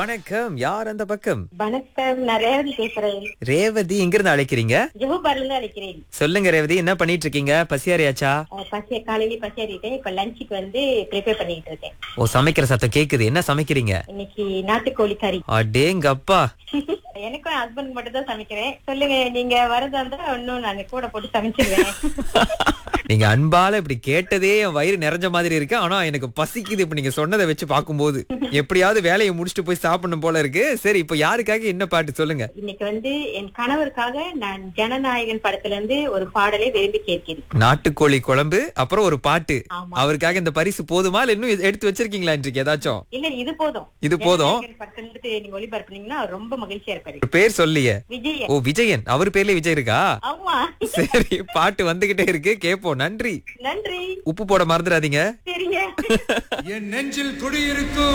வணக்கம். யார் அந்த பக்கம்? வணக்கம், நான் ரேவதி பேசுறேன். ரேவதி, எங்க இருந்து அழைக்கிறீங்க? ஜோஹர்ல இருந்து அழைக்கிறேன். சொல்லுங்க ரேவதி, என்ன பண்ணிட்டு இருக்கீங்க? பசியாரியாச்சா? காலையில பசியாறிட்டேன். இப்ப லஞ்சுக்கு வந்து ப்ரிப்பேர் பண்ணிட்டு இருக்கேன். ஓ, சமைக்கிற சத்தம் கேக்குது. என்ன சமைக்கிறீங்க? இன்னைக்கு நாட்டுக்கோழி கறி. அடேங்கப்பா. எனக்கும் ஹஸ்பண்ட் மட்டும் தான் சமைக்கிறேன். சொல்லுங்க, நீங்க வரதா இருந்தா இன்னும் நான் கூட போட்டு சமைச்சிருவேன். நீங்க அன்பால இப்படி கேட்டதே என் வயிறு நிறைஞ்ச மாதிரி இருக்கு. ஆனா எனக்கு பசிக்குது இப்ப நீங்க சொன்னதை வச்சு பார்க்கும்போது. எப்படியாவது வேலையை முடிச்சுட்டு போய் சாப்பிடணும் போல இருக்கு. சரி, இப்ப யாருக்காக என்ன பாட்டு சொல்லுங்க? இன்னைக்கு வந்து என் கணவருக்காக நான் ஜனநாயகன் படத்துல இருந்து ஒரு பாடலை விரும்பி கேட்கிறேன். நாட்டுக்கோழி குழம்பு, அப்புறம் ஒரு பாட்டு. ஆமா. அவருக்காக இந்த பரிசு போதுமா இல்ல இன்னும் எடுத்து வச்சிருக்கீங்களா இன்றைக்கு ஏதாச்சும்? இல்ல, இது போதும். இது போதும். ஜனநாயகன் படத்துல இருந்து நீங்க ஒளிபரப்புனீங்கன்னா அவர் ரொம்ப மகிழ்ச்சியா இருப்பாரு. ஒரு பேர் சொல்லியே. விஜய். ஓ, விஜயன். அவர் பேர்லயே விஜய் இருக்கா? ஆமா. சரி, பாட்டு வந்துகிட்டே இருக்கு, கேப்போம். நன்றி. நன்றி. உப்பு போட மறந்துடாதீங்க. சரிங்க. என் நெஞ்சில் குடியிருக்கும்